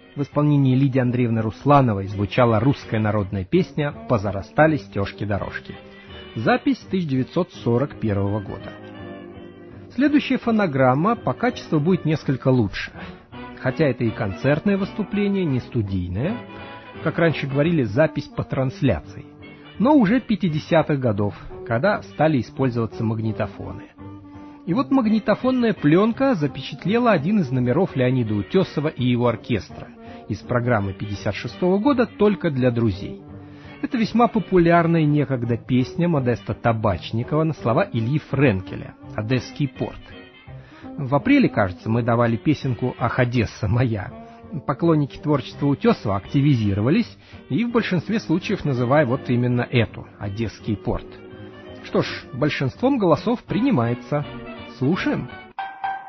В исполнении Лидии Андреевны Руслановой звучала русская народная песня «Позарастали стежки-дорожки». Запись 1941 года. Следующая фонограмма по качеству будет несколько лучше. Хотя это и концертное выступление, не студийное, как раньше говорили, запись по трансляции, но уже 50-х годов, когда стали использоваться магнитофоны. И вот магнитофонная пленка запечатлела один из номеров Леонида Утесова и его оркестра из программы 1956 года «Только для друзей». Это весьма популярная некогда песня Модеста Табачникова на слова Ильи Френкеля «Одесский порт». В апреле, кажется, мы давали песенку «Ах, Одесса моя». Поклонники творчества Утесова активизировались и в большинстве случаев называя вот именно эту «Одесский порт». Что ж, большинством голосов принимается. Слушаем.